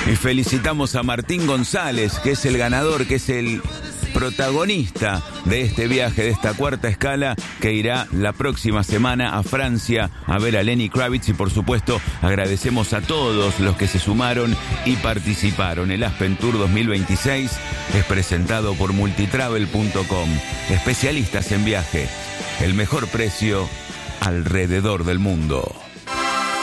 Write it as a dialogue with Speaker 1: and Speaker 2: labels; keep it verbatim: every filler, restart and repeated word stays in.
Speaker 1: Y felicitamos a Martín González, que es el ganador, que es el protagonista de este viaje, de esta cuarta escala, que irá la próxima semana a Francia a ver a Lenny Kravitz. Y por supuesto agradecemos a todos los que se sumaron y participaron. El Aspen Tour dos mil veintiséis es presentado por multitravel punto com, especialistas en viaje, el mejor precio alrededor del mundo.